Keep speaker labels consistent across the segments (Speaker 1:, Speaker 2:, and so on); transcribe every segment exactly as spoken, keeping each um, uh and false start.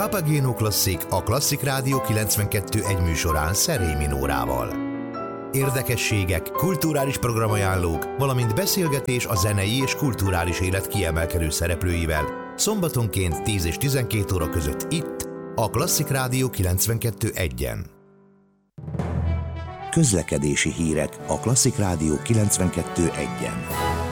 Speaker 1: Papageno Classic a Klasszik Rádió kilencvenkettő egy műsorán Szerémi Nórával. Érdekességek, kulturális programajánlók, valamint beszélgetés a zenei és kulturális élet kiemelkedő szereplőivel szombatonként tíz és tizenkét óra között itt, a Klasszik Rádió kilencvenkettő egyen. Közlekedési hírek a Klasszik Rádió kilencvenkettő egyen.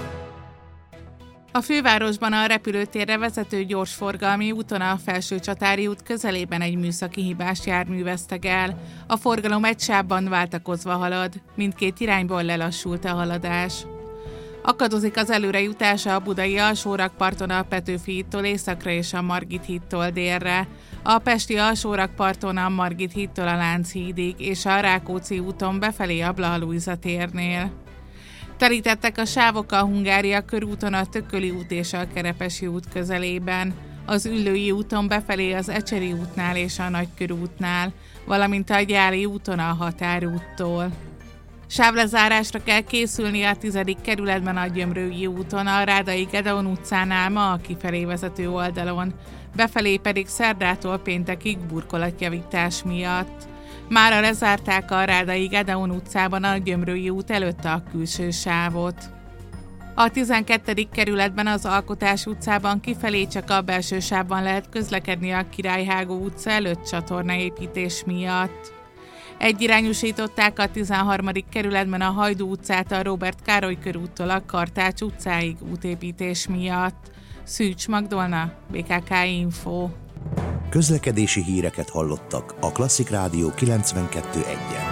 Speaker 2: A fővárosban a repülőtérre vezető gyorsforgalmi úton a Felsőcsatári út közelében egy műszaki hibás jármű veszteg el. A forgalom egy sávban váltakozva halad, mindkét irányból lelassult a haladás. Akadozik az előrejutása a budai alsórakparton a Petőfi hídtól északra és a Margit hídtól délre, a pesti alsórakparton a Margit hídtól a Lánchídig és a Rákóczi úton befelé a Blaha Lujza térnél. Terítettek a sávok a Hungária körúton a Tököli út és a Kerepesi út közelében, az Üllői úton befelé az Ecseri útnál és a Nagykörútnál, valamint a Gyáli úton a Határúttól. Sávlezárásra kell készülni a tizedik kerületben a Gyömrői úton, a Rádai Gedeon utcánál ma a kifelé vezető oldalon, befelé pedig szerdától péntekig burkolatjavítás miatt. Mára lezárták a Rádai Gedeon utcában a Gyömrői út előtt a külső sávot. A tizenkettedik kerületben az Alkotás utcában kifelé csak a belső sávban lehet közlekedni a Királyhágó utca előtt csatornaépítés miatt. Egyirányosították a tizenharmadik kerületben a Hajdú utcát a Róbert Károly körúttól a Kartács utcáig útépítés miatt. Szűcs Magdolna, bé ká ká Info.
Speaker 1: Közlekedési híreket hallottak a Klasszik Rádió kilencvenkettő egyen.